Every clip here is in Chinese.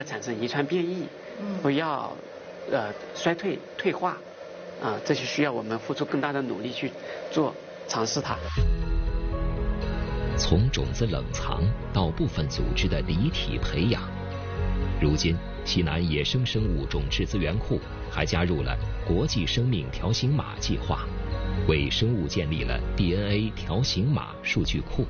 产生遗传变异，不要衰退退化，这就需要我们付出更大的努力去做尝试它。 从种子冷藏到部分组织的离体培养，如今西南野生生物种质资源库还加入了国际生命条形码计划，为生物建立了 DNA 条形码数据库。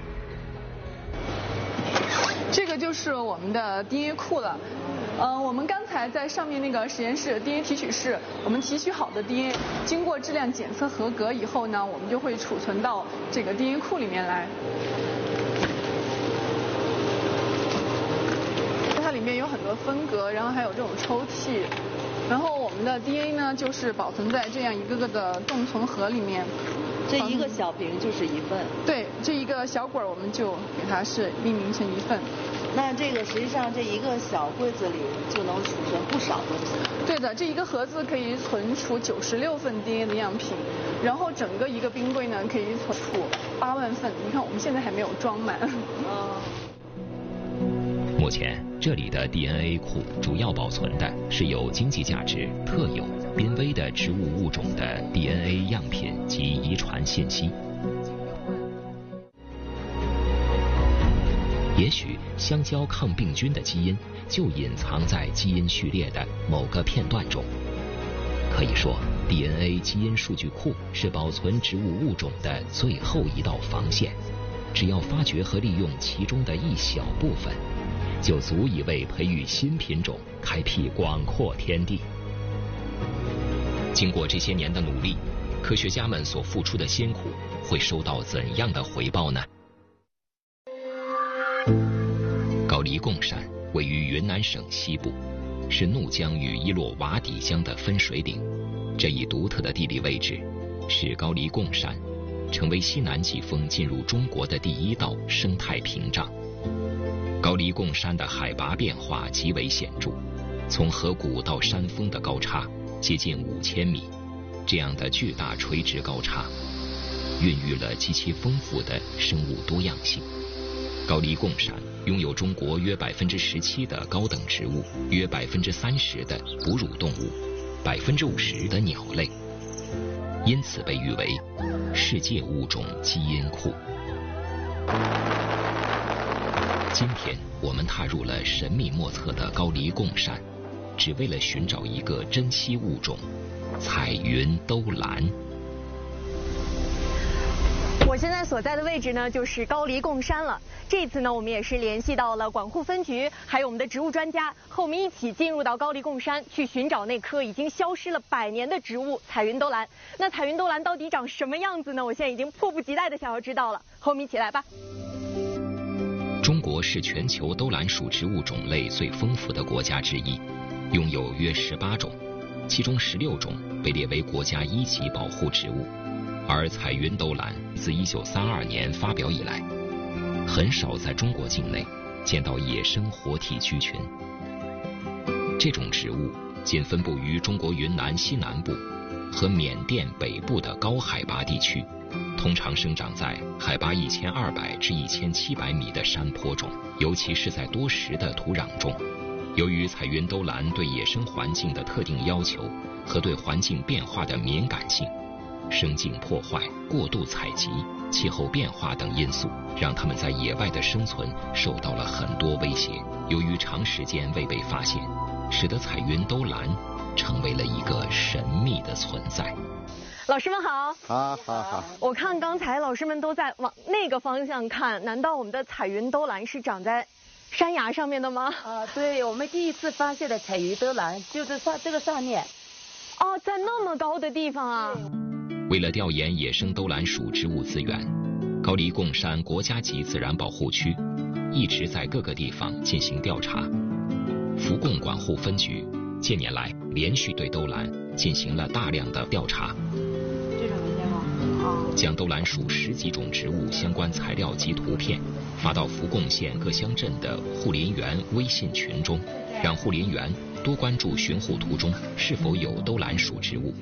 这个就是我们的 DNA 库了。我们刚才在上面那个实验室 DNA 提取室，我们提取好的 DNA 经过质量检测合格以后呢，我们就会储存到这个 DNA 库里面来。它里面有很多分隔，然后还有这种抽屉。然后我们的 DNA 呢，就是保存在这样一个个的冻存盒里面。 这一个小瓶就是1份。 对，这一个小管我们就给它是命名成1份。 那这个实际上这一个小柜子里就能储存不少东西。 对的，这一个盒子可以存储96份 DNA 的样品，然后整个一个冰柜呢可以存储8万份。你看我们现在还没有装满。 目前这里的 DNA 库主要保存的是有经济价值、特有、濒危的植物物种的 DNA 样品及遗传信息。也许香蕉抗病菌的基因就隐藏在基因序列的某个片段中。可以说 DNA 基因数据库是保存植物物种的最后一道防线，只要发掘和利用其中的一小部分，就足以为培育新品种开辟广阔天地。经过这些年的努力，科学家们所付出的辛苦会收到怎样的回报呢？高黎贡山位于云南省西部，是怒江与伊洛瓦底江的分水岭。这一独特的地理位置，使高黎贡山成为西南季风进入中国的第一道生态屏障。高黎贡山的海拔变化极为显著，从河谷到山峰的高差接近5000米，这样的巨大垂直高差，孕育了极其丰富的生物多样性。高黎贡山拥有中国约17%的高等植物，约30%的哺乳动物，50%的鸟类，因此被誉为世界物种基因库。今天我们踏入了神秘莫测的高黎贡山，只为了寻找一个珍稀物种——彩云兜兰。 我现在所在的位置呢，就是高黎贡山了。这次呢，我们也是联系到了管库分局，还有我们的植物专家，和我们一起进入到高黎贡山，去寻找那棵已经消失了100年的植物彩云兜兰。那彩云兜兰到底长什么样子呢？我现在已经迫不及待的想要知道了，和我们一起来吧。 中国是全球兜兰属植物种类最丰富的国家之一，拥有约18种，其中16种被列为国家1级保护植物。而彩云兜兰自1932年发表以来，很少在中国境内见到野生活体居群。这种植物仅分布于中国云南西南部和缅甸北部的高海拔地区，通常生长在海拔1200至1700米的山坡中，尤其是在多石的土壤中。由于彩云兜兰对野生环境的特定要求和对环境变化的敏感性，生境破坏、过度采集、气候变化等因素，让它们在野外的生存受到了很多威胁。由于长时间未被发现，使得彩云兜兰成为了一个神秘的存在。 老师们好。 好。 我看刚才老师们都在往那个方向看，难道我们的彩云兜兰是长在山崖上面的吗？ 对，我们第一次发现的彩云兜兰就是这个上面。 哦，在那么高的地方啊。 为了调研野生兜兰属植物资源，高黎贡山国家级自然保护区一直在各个地方进行调查。福贡管护分局近年来连续对兜兰进行了大量的调查，将兜兰属10几种植物相关材料及图片发到福贡县各乡镇的护林员微信群中，让护林员多关注巡护图中是否有兜兰属植物。